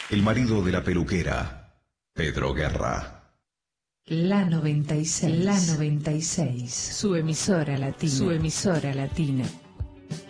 El marido de la peluquera, Pedro Guerra. La 96. Su emisora latina.